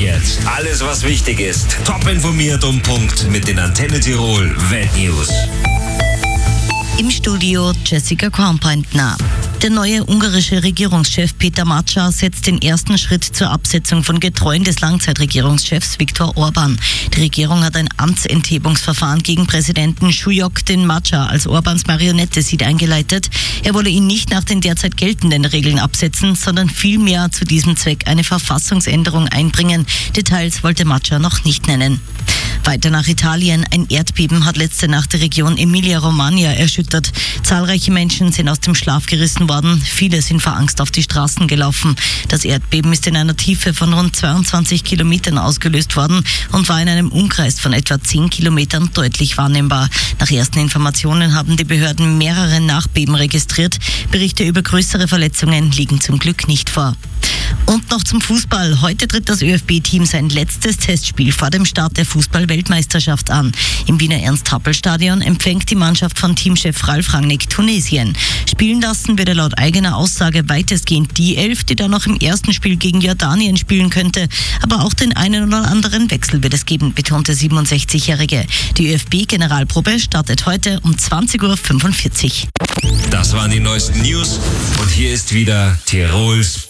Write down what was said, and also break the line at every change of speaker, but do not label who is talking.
Jetzt alles, was wichtig ist. Top informiert um Punkt mit den Antenne Tirol Weltnews.
Im Studio Jessica Kornpointner. Der neue ungarische Regierungschef Peter Macsa setzt den ersten Schritt zur Absetzung von Getreuen des Langzeitregierungschefs Viktor Orban. Die Regierung hat ein Amtsenthebungsverfahren gegen Präsidenten Schujok, den Macsa als Orbans Marionette sieht, eingeleitet. Er wolle ihn nicht nach den derzeit geltenden Regeln absetzen, sondern vielmehr zu diesem Zweck eine Verfassungsänderung einbringen. Details wollte Macsa noch nicht nennen. Weiter nach Italien. Ein Erdbeben hat letzte Nacht die Region Emilia-Romagna erschüttert. Zahlreiche Menschen sind aus dem Schlaf gerissen worden. Viele sind vor Angst auf die Straßen gelaufen. Das Erdbeben ist in einer Tiefe von rund 22 Kilometern ausgelöst worden und war in einem Umkreis von etwa 10 Kilometern deutlich wahrnehmbar. Nach ersten Informationen haben die Behörden mehrere Nachbeben registriert. Berichte über größere Verletzungen liegen zum Glück nicht vor. Und noch zum Fußball. Heute tritt das ÖFB-Team sein letztes Testspiel vor dem Start der Fußball-Weltmeisterschaft an. Im Wiener Ernst-Happel-Stadion empfängt die Mannschaft von Teamchef Ralf Rangnick Tunesien. Spielen lassen wird er laut eigener Aussage weitestgehend die Elf, die dann noch im ersten Spiel gegen Jordanien spielen könnte. Aber auch den einen oder anderen Wechsel wird es geben, betonte 67-Jährige. Die ÖFB-Generalprobe startet heute um 20:45 Uhr.
Das waren die neuesten News und hier ist wieder Tirols